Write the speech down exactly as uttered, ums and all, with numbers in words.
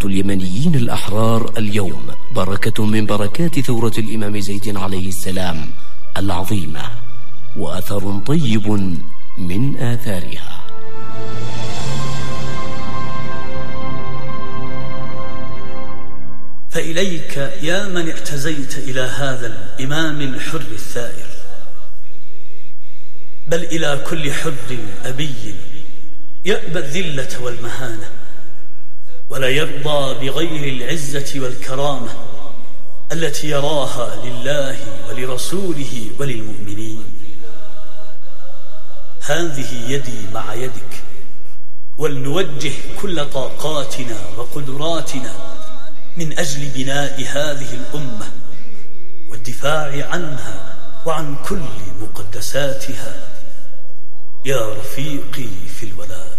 اليمنيين الأحرار اليوم بركة من بركات ثورة الإمام زيد عليه السلام العظيمة، وأثر طيب من آثارها. فإليك يا من اعتزيت إلى هذا الإمام الحر الثائر، بل إلى كل حر أبي يأبى الذلة والمهانة، ولا يرضى بغير العزة والكرامة التي يراها لله ولرسوله وللمؤمنين. هذه يدي مع يدك، ولنوجه كل طاقاتنا وقدراتنا من أجل بناء هذه الأمة والدفاع عنها وعن كل مقدساتها يا رفيقي في الولاء.